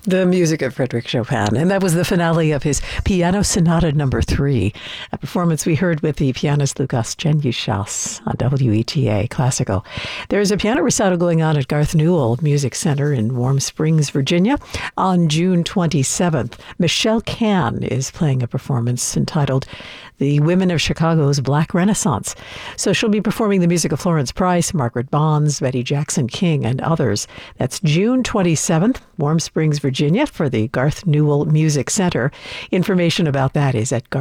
The music of Frédéric Chopin. And that was the finale of his Piano Sonata No. 3, a performance we heard with the pianist Lukas Januszas on WETA Classical. There's a piano recital going on at Garth Newell Music Center in Warm Springs, Virginia on June 27th. Michelle Cann is playing a performance entitled The Women of Chicago's Black Renaissance. So she'll be performing the music of Florence Price, Margaret Bonds, Betty Jackson King, and others. That's June 27th, Warm Springs, Virginia, for the Garth Newell Music Center. Information about that is at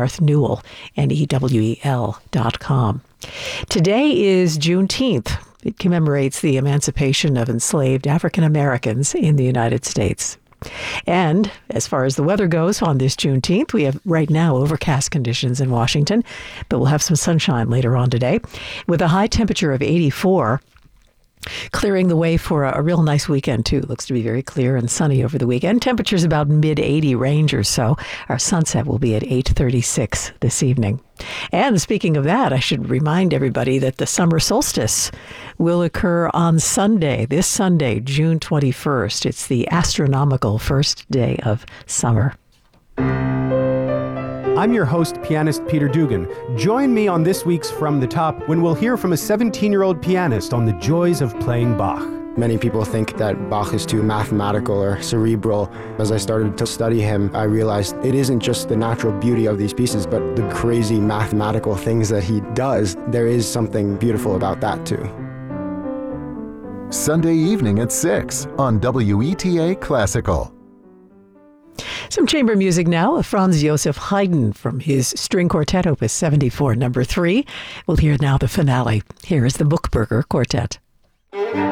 garthnewell.com. Today is Juneteenth. It commemorates the emancipation of enslaved African Americans in the United States. And as far as the weather goes on this Juneteenth, we have right now overcast conditions in Washington, but we'll have some sunshine later on today with a high temperature of 84. Clearing the way for a real nice weekend, too. Looks to be very clear and sunny over the weekend. Temperatures about mid-80 range or so. Our sunset will be at 8:36 this evening. And speaking of that, I should remind everybody that the summer solstice will occur on Sunday, this Sunday, June 21st. It's the astronomical first day of summer. I'm your host, pianist Peter Dugan. Join me on this week's From the Top when we'll hear from a 17-year-old pianist on the joys of playing Bach. Many people think that Bach is too mathematical or cerebral. As I started to study him, I realized it isn't just the natural beauty of these pieces, but the crazy mathematical things that he does. There is something beautiful about that, too. Sunday evening at 6 on WETA Classical. Some chamber music now of Franz Joseph Haydn from his string quartet opus 74, number 3. We'll hear now the finale. Here is the Buchberger Quartet.